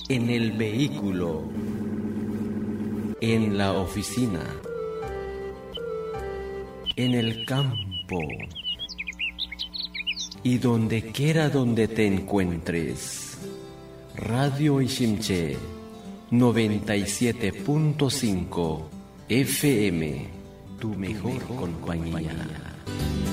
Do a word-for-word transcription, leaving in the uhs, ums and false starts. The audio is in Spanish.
en el vehículo, en la oficina, en el campo y donde quiera donde te encuentres. Radio Ishimche noventa y siete punto cinco F M, tu mejor compañía.